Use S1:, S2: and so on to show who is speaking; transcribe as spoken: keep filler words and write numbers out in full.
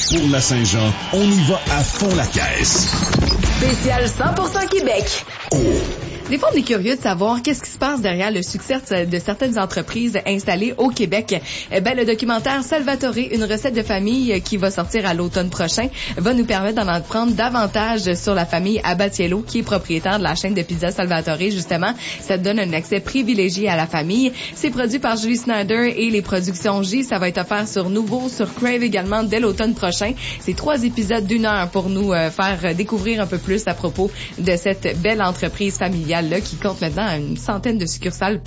S1: Pour la Saint-Jean, on y va à fond la caisse.
S2: Spécial cent pour cent Québec.
S1: Oh.
S3: Des fois, on est curieux de savoir qu'est-ce qui se passe derrière le succès de certaines entreprises installées au Québec. Eh ben, le documentaire Salvatore, une recette de famille qui va sortir à l'automne prochain, va nous permettre d'en apprendre davantage sur la famille Abatiello, qui est propriétaire de la chaîne de pizza Salvatore, justement. Ça donne un accès privilégié à la famille. C'est produit par Julie Snyder et les productions J. Ça va être offert sur Nouveau, sur Crave également dès l'automne prochain. C'est trois épisodes d'une heure pour nous euh, faire découvrir un peu plus à propos de cette belle entreprise familiale là, qui compte maintenant une centaine de succursales